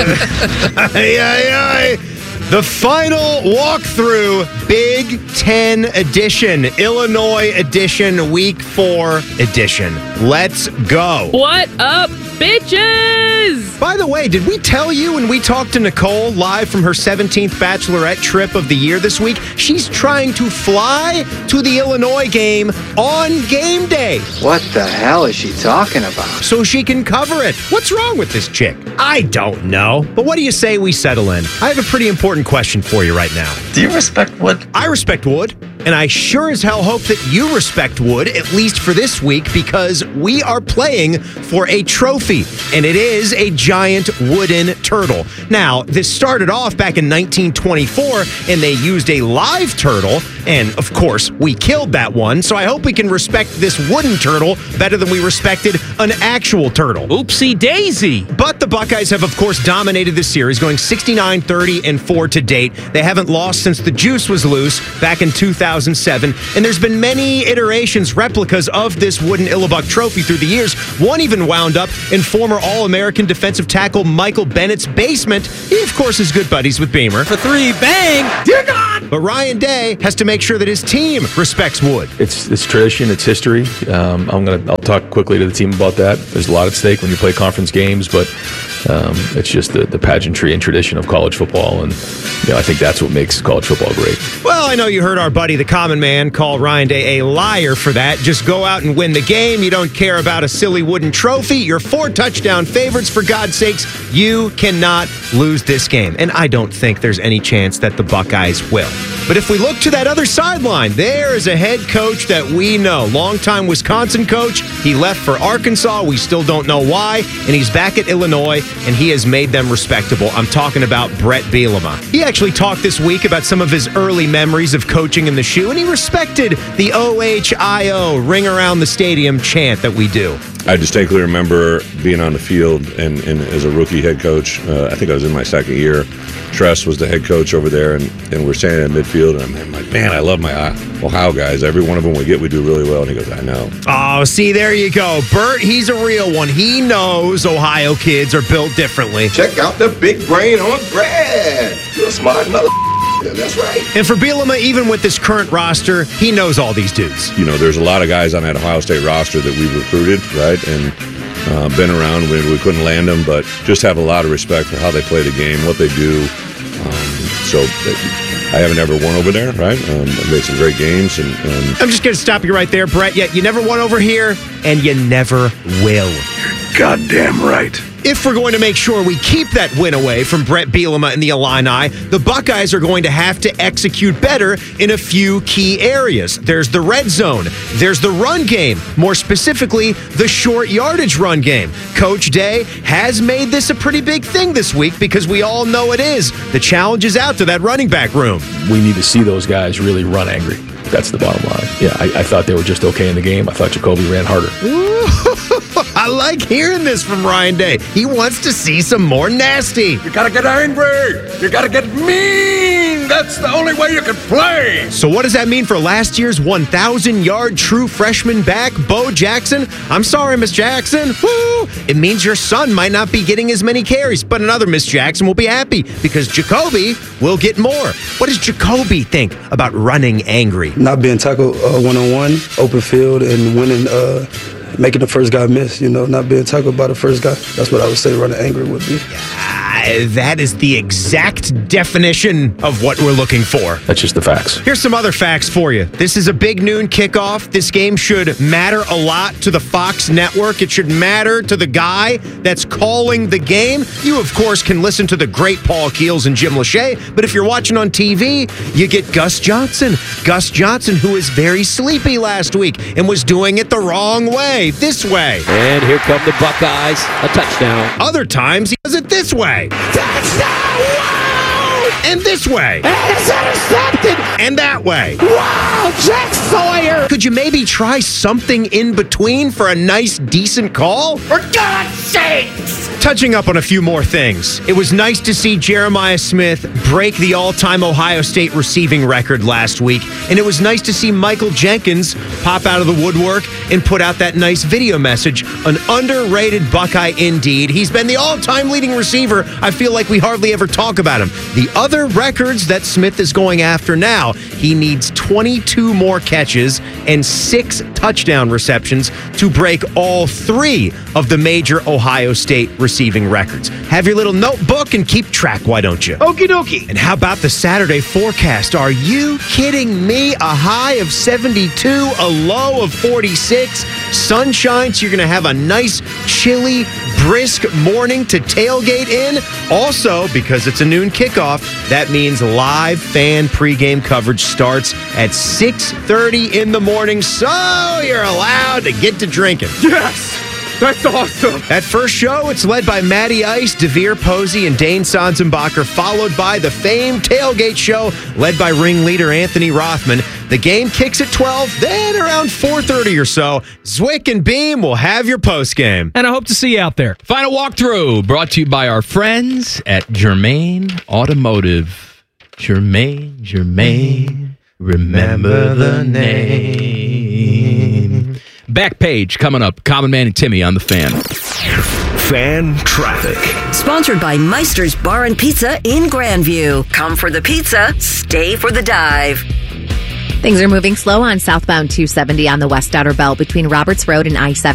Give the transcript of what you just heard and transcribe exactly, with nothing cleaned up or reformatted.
aye, aye, aye. The final walkthrough, Big Ten edition, Illinois edition, week four edition. Let's go. What up, bitches? By the way, did we tell you when we talked to Nicole live from her seventeenth bachelorette trip of the year this week, she's trying to fly to the Illinois game on game day. What the hell is she talking about? So she can cover it. What's wrong with this chick? I don't know. But what do you say we settle in? I have a pretty important question for you right now. Do you respect Wood? I respect Wood, and I sure as hell hope that you respect Wood, at least for this week, because we are playing for a trophy, and it is a giant wooden turtle. Now, this started off back in nineteen twenty-four, and they used a live turtle, and of course, we killed that one, so I hope we can respect this wooden turtle better than we respected an actual turtle. Oopsie daisy. But the Buckeyes have, of course, dominated the series, going sixty-nine, thirty, and four to date. They haven't lost since the juice was loose back in two thousand seven, and there's been many iterations, replicas of this wooden Illibuck trophy through the years. One even wound up in former All-American defensive tackle Michael Bennett's basement. He, of course, is good buddies with Beamer. For three, bang! Dear God! But Ryan Day has to make sure that his team respects Wood. It's it's tradition, it's history. Um, I'm gonna I'll talk quickly to the team about that. There's a lot at stake when you play conference games, but um, it's just the, the pageantry and tradition of college football, and you know, I think that's what makes college football great. Well, I know you heard our buddy, the Common Man, call Ryan Day a liar for that. Just go out and win the game. You don't care about a silly wooden trophy. You're four touchdown favorites, for God's sakes. You cannot lose this game, and I don't think there's any chance that the Buckeyes will. But if we look to that other sideline, there is a head coach that we know, longtime Wisconsin coach. He left for Arkansas. We still don't know why, and he's back at Illinois, and he has made them respectable. I'm talking about Bret Bielema. He actually talked this week about some of his early memories of coaching in the shoe, and he respected the O H I O, ring around the stadium chant that we do. I distinctly remember being on the field and, and as a rookie head coach. Uh, I think I was in my second year. Tress was the head coach over there, and, and we're standing in midfield, and I'm like, man, I love my Ohio guys. Every one of them we get, we do really well. And he goes, I know. Oh, see, there you go. Bert, he's a real one. He knows Ohio kids are built differently. Check out the big brain on Brad. You're a smart mother. That's right. And for Bielema, even with this current roster, he knows all these dudes. You know, there's a lot of guys on that Ohio State roster that we've recruited, right, and uh, been around. We, we couldn't land them, but just have a lot of respect for how they play the game, what they do. Um, so I haven't ever won over there, right? Um, I made some great games. And, and I'm just going to stop you right there, Brett. Yet you never won over here, and you never will. Goddamn right. If we're going to make sure we keep that win away from Bret Bielema and the Illini, the Buckeyes are going to have to execute better in a few key areas. There's the red zone. There's the run game. More specifically, the short yardage run game. Coach Day has made this a pretty big thing this week because we all know it is. The challenge is out to that running back room. We need to see those guys really run angry. That's the bottom line. Yeah, I, I thought they were just okay in the game. I thought Jacoby ran harder. Ooh, I like hearing this from Ryan Day. He wants to see some more nasty. You gotta get angry. You gotta get mean. That's the only way you can play. So what does that mean for last year's one thousand yard true freshman back, Bo Jackson? I'm sorry, Miss Jackson. Woo! It means your son might not be getting as many carries, but another Miss Jackson will be happy because Jacoby will get more. What does Jacoby think about running angry? Not being tackled uh, one-on-one, open field, and winning, uh, making the first guy miss, you know, not being tackled by the first guy. That's what I would say running angry would be. Uh, that is the exact definition of what we're looking for. That's just the facts. Here's some other facts for you. This is a big noon kickoff. This game should matter a lot to the Fox network. It should matter to the guy that's calling the game. You, of course, can listen to the great Paul Keels and Jim Lachey, but if you're watching on T V, you get Gus Johnson. Gus Johnson, who was very sleepy last week and was doing it the wrong way, this way. And here come the Buckeyes, a touchdown. Other times, he does it this way. Touchdown! Wow! And this way. It's intercepted. And that way. Wow, Jack Sawyer. Could you maybe try something in between for a nice, decent call? For God's sakes. Touching up on a few more things. It was nice to see Jeremiah Smith break the all-time Ohio State receiving record last week. And it was nice to see Michael Jenkins pop out of the woodwork and put out that nice video message. An underrated Buckeye indeed. He's been the all-time leading receiver. I feel like we hardly ever talk about him. The other records that Smith is going after now, he needs twenty-two more catches and six touchdown receptions to break all three of the major Ohio State receiving records. Have your little notebook and keep track, why don't you? Okie dokie. And how about the Saturday forecast? Are you kidding me? A high of seventy-two, a low of forty-six, sunshine, so you're going to have a nice, chilly, brisk morning to tailgate in. Also, because it's a noon kickoff, that means live fan pregame coverage starts at six thirty in the morning, so you're allowed to get to drinking. Yes! That's awesome! That first show, it's led by Matty Ice, Devere Posey, and Dane Sanzenbacher, followed by the famed tailgate show led by ringleader Anthony Rothman. The game kicks at twelve, then around four thirty or so, Zwick and Beam will have your postgame. And I hope to see you out there. Final walkthrough brought to you by our friends at Germain Automotive. Germain, Germain, remember the name. Back page coming up. Common Man and Timmy on the Fan. Fan traffic. Sponsored by Meister's Bar and Pizza in Grandview. Come for the pizza, stay for the dive. Things are moving slow on southbound two seventy on the West Outer Belt between Roberts Road and I seventy.